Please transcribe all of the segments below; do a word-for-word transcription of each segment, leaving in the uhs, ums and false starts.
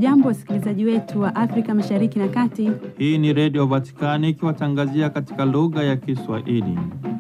Hamjambo wasikilizaji wetu wa Afrika Mashariki na Kati. Hii ni Radio Vatikani ikiwatangazia katika lugha ya Kiswahili.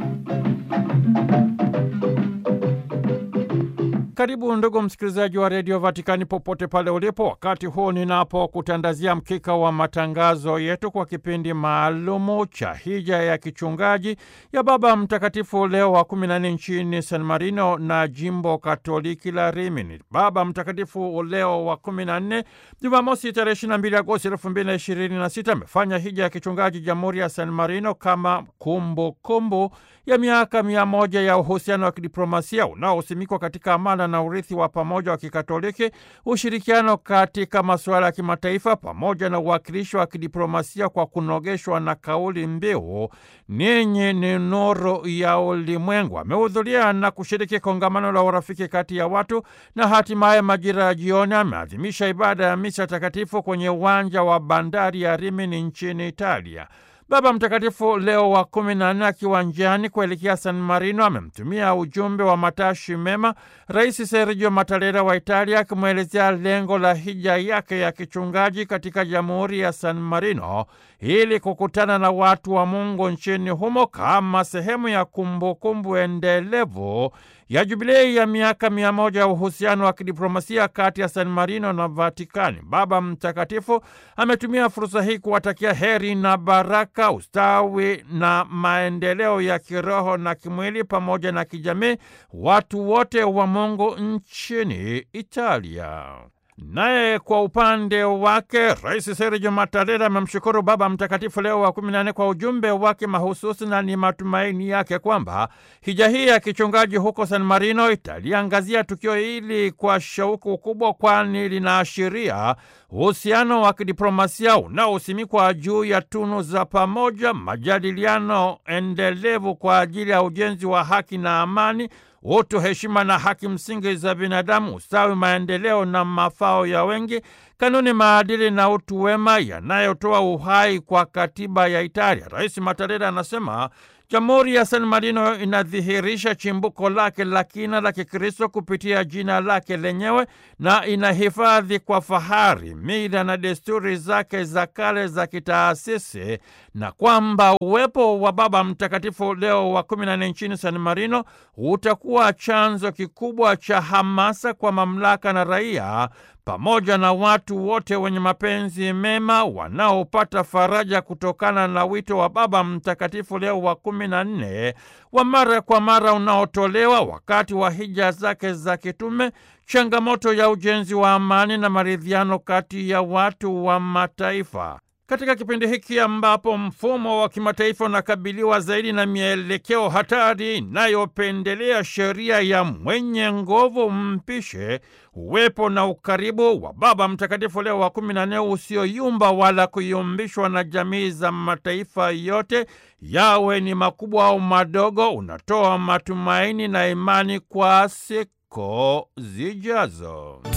Karibu ndugu msikilizaji wa Radio Vatikani popote pale ulipo, wakati huu ninapo kutandazia mkika wa matangazo yetu kwa kipindi maalumu cha hija ya kichungaji ya Baba Mtakatifu Leo wa kumi na nne nchini San Marino na Jimbo Katoliki la Rimini. Baba Mtakatifu Leo wa kumi na nne Jumamosi tarehe ishirini na mbili Agosti elfu mbili na ishirini na sita amefanya hija ya kichungaji Jamhuri ya San Marino kama kumbukumbu kumbu ya miaka mia moja ya uhusiano wa kidiplomasia unaosimikwa katika amana na urithi wa pamoja wa Kikatoliki, ushirikiano katika masuala ya kimataifa pamoja na uwakilishi wa kidiplomasia kwa kunogeshwa na kauli mbiu ninyi ni nuru ya ulimwengu. Amehudhuria na kushiriki kongamano la urafiki kati ya watu na hatimaye majira ya jioni ameadhimisha ibada ya misa takatifu kwenye uwanja wa bandari ya Rimini nchini Italia. Baba Mtakatifu Leo wa kumi na nne akiwa njiani kuelekea San Marino amemtumia ujumbe wa matashi mema Rais Sergio Mattarella wa Italia, akimwelezea lengo la hija yake ya kichungaji katika Jamhuri ya San Marino ili kukutana na watu wa Mungu nchini humo kama sehemu ya kumbukumbu endelevu ya jubilei ya miaka mia moja ya uhusiano wa kidiplomasia kati ya San Marino na Vatikani. Baba Mtakatifu ametumia fursa hii kuwatakia heri na baraka, ustawi na maendeleo ya kiroho na kimwili pamoja na kijamii watu wote wa Mungu nchini Italia. Naye kwa upande wake Rais Sergio Mattarella amemshukuru Baba Mtakatifu Leo wa kumi na nne kwa ujumbe wake mahususi, na ni matumaini yake kwamba hija hii ya kichungaji huko San Marino italiangazia tukio hili kwa shauku kubwa, kwani linaashiria uhusiano wa kidiplomasia unaosimikwa juu ya tunu za pamoja, majadiliano endelevu kwa ajili ya ujenzi wa haki na amani, utu, heshima na haki msingi za binadamu, ustawi, maendeleo na mafao ya wengi, kanuni, maadili na utu wema yanayotoa uhai kwa katiba ya Italia. Rais Mattarella anasema Jamhuri ya San Marino inadhihirisha chimbuko lake la kina la Kikristo kupitia jina lake lenyewe na inahifadhi kwa fahari mila na desturi zake za kale za kitaasisi, na kwamba uwepo wa Baba Mtakatifu Leo wa kumi na nne nchini San Marino utakuwa chanzo kikubwa cha hamasa kwa mamlaka na raia pamoja na watu wote wenye mapenzi mema wanaopata faraja kutokana na wito wa Baba Mtakatifu Leo wa kumi na nne wa mara kwa mara unaotolewa wakati wa hija zake za kitume, changamoto ya ujenzi wa amani na maridhiano kati ya watu wa mataifa. Katika kipindi hiki ambapo mfumo wa kimataifa unakabiliwa zaidi na mielekeo hatari inayopendelea sheria ya mwenye nguvu mpishe, uwepo na ukaribu wa Baba Mtakatifu Leo wa kumi na nne usioyumba wala kuyumbishwa na jamii za mataifa yote, yawe ni makubwa au madogo, unatoa matumaini na imani kwa siku zijazo.